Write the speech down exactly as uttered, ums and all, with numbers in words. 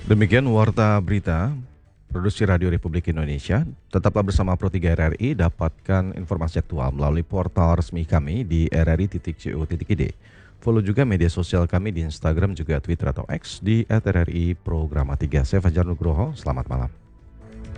Demikian Warta Berita, Produksi Radio Republik Indonesia. Tetaplah bersama Pro tiga R R I, dapatkan informasi aktual melalui portal resmi kami di r r i titik co titik i d. Follow juga media sosial kami di Instagram juga Twitter atau X di at r r i programa tiga. Saya Fajar Nugroho, selamat malam.